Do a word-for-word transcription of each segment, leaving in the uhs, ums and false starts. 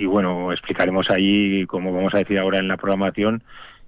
y bueno, explicaremos ahí, como vamos a decir ahora en la programación,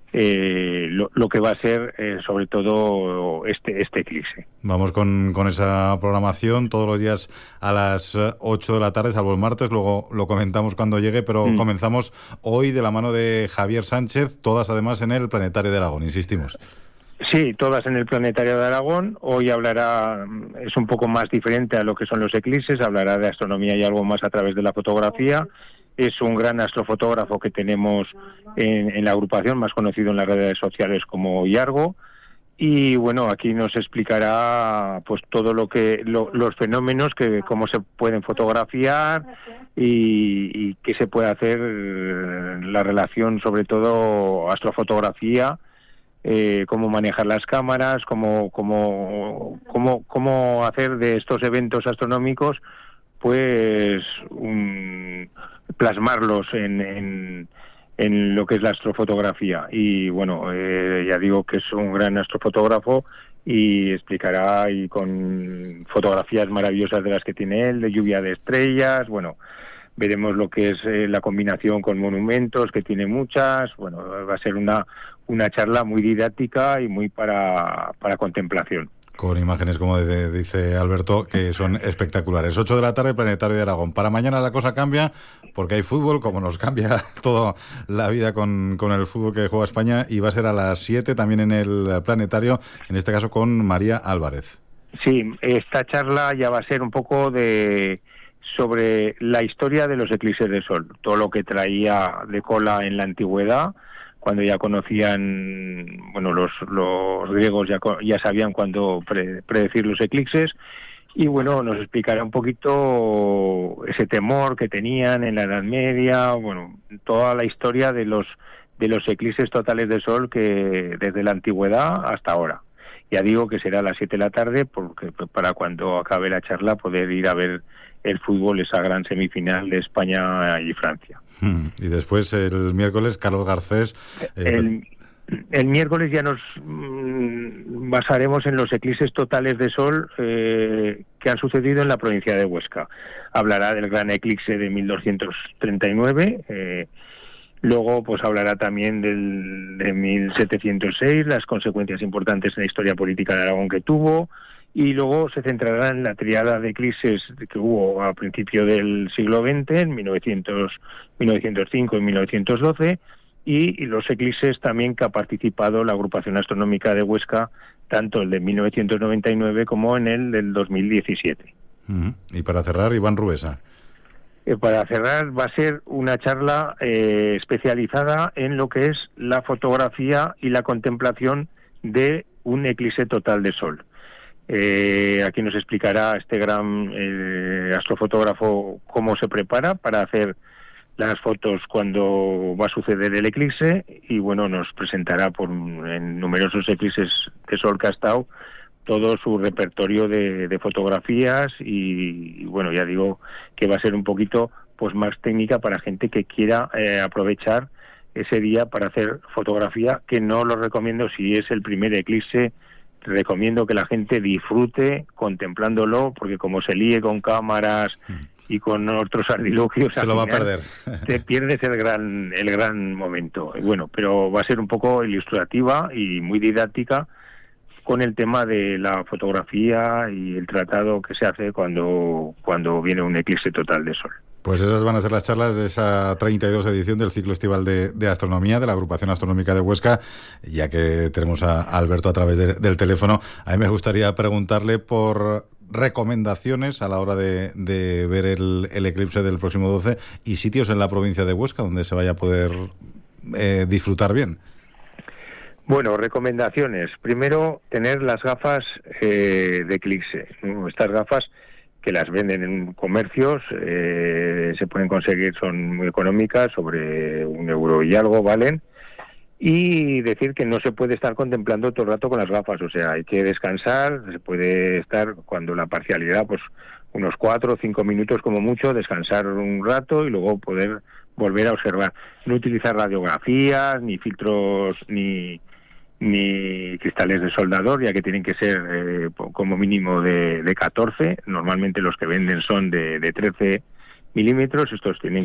Eh, lo, lo que va a ser eh, sobre todo este este eclipse. Vamos con, con esa programación todos los días a las ocho de la tarde, salvo el martes, luego lo comentamos cuando llegue, pero mm. comenzamos hoy de la mano de Javier Sánchez, todas además en el Planetario de Aragón, insistimos. Sí, todas en el Planetario de Aragón. Hoy hablará, es un poco más diferente a lo que son los eclipses, hablará de astronomía y algo más a través de la fotografía. Es un gran astrofotógrafo que tenemos en, en la agrupación, más conocido en las redes sociales como Iargo, y bueno, aquí nos explicará pues todo lo que lo, los fenómenos, que cómo se pueden fotografiar y, y qué se puede hacer, la relación sobre todo astrofotografía, eh, cómo manejar las cámaras, cómo cómo cómo cómo hacer de estos eventos astronómicos pues un plasmarlos en, en, en lo que es la astrofotografía. Y bueno, eh, ya digo que es un gran astrofotógrafo y explicará y con fotografías maravillosas de las que tiene él, de lluvia de estrellas. Bueno, veremos lo que es eh, la combinación con monumentos, que tiene muchas. Bueno, va a ser una, una charla muy didáctica y muy para, para contemplación. Con imágenes, como de, dice Alberto, que son espectaculares. ocho de la tarde, Planetario de Aragón. Para mañana la cosa cambia, porque hay fútbol, como nos cambia toda la vida con, con el fútbol que juega España, y va a ser a las siete también en el Planetario, en este caso con María Álvarez. Sí, esta charla ya va a ser un poco de sobre la historia de los eclipses de sol, todo lo que traía de cola en la antigüedad, cuando ya conocían, bueno, los, los griegos ya, ya sabían cuándo pre, predecir los eclipses, y bueno, nos explicará un poquito ese temor que tenían en la Edad Media, bueno, toda la historia de los de los eclipses totales de sol que desde la antigüedad hasta ahora. Ya digo que será a las siete de la tarde, porque para cuando acabe la charla poder ir a ver el fútbol, esa gran semifinal de España y Francia. Y después el miércoles, Carlos Garcés. Eh, el, el miércoles ya nos mmm, basaremos en los eclipses totales de sol eh, que han sucedido en la provincia de Huesca. Hablará del gran eclipse de mil doscientos treinta y nueve, eh, luego pues hablará también del de mil setecientos seis, las consecuencias importantes en la historia política de Aragón que tuvo, y luego se centrará en la triada de eclipses que hubo a principio del siglo veinte, en mil novecientos, mil novecientos cinco y mil novecientos doce, y, y los eclipses también que ha participado la agrupación astronómica de Huesca, tanto el de mil novecientos noventa y nueve como en el del dos mil diecisiete. Uh-huh. Y para cerrar, Iván Rubesa. Eh, para cerrar va a ser una charla eh, especializada en lo que es la fotografía y la contemplación de un eclipse total de sol. Eh, aquí nos explicará este gran eh, astrofotógrafo cómo se prepara para hacer las fotos cuando va a suceder el eclipse, y bueno, nos presentará por en numerosos eclipses de sol que ha estado todo su repertorio de, de fotografías, y, y bueno, ya digo que va a ser un poquito pues más técnica para gente que quiera eh, aprovechar ese día para hacer fotografía, que no lo recomiendo si es el primer eclipse. Recomiendo que la gente disfrute contemplándolo, porque como se líe con cámaras y con otros artilugios, se lo va a perder. Te pierdes el gran el gran momento. Bueno, pero va a ser un poco ilustrativa y muy didáctica con el tema de la fotografía y el tratado que se hace cuando cuando viene un eclipse total de sol. Pues esas van a ser las charlas de esa treinta y dos edición del ciclo estival de, de astronomía de la Agrupación Astronómica de Huesca. Ya que tenemos a Alberto a través de, del teléfono, a mí me gustaría preguntarle por recomendaciones a la hora de, de ver el, el eclipse del próximo doce y sitios en la provincia de Huesca donde se vaya a poder eh, disfrutar bien. Bueno, recomendaciones. Primero, tener las gafas eh, de eclipse. Estas gafas que las venden en comercios, eh, se pueden conseguir, son muy económicas, sobre un euro y algo valen, y decir que no se puede estar contemplando todo el rato con las gafas, o sea, hay que descansar, se puede estar cuando la parcialidad, pues unos cuatro o cinco minutos como mucho, descansar un rato y luego poder volver a observar. No utilizar radiografías, ni filtros, ni... ni cristales de soldador, ya que tienen que ser eh, como mínimo de, de catorce, normalmente los que venden son de, de trece milímetros, estos tienen